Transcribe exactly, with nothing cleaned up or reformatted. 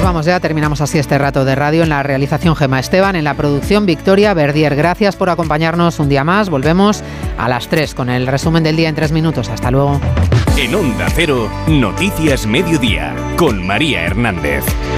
vamos ya, terminamos así este rato de radio. En la realización Gemma Esteban, en la producción Victoria Verdier. Gracias por acompañarnos un día más. Volvemos a las tres con el resumen del día en tres minutos. Hasta luego. En Onda Cero, Noticias Mediodía, con María Hernández.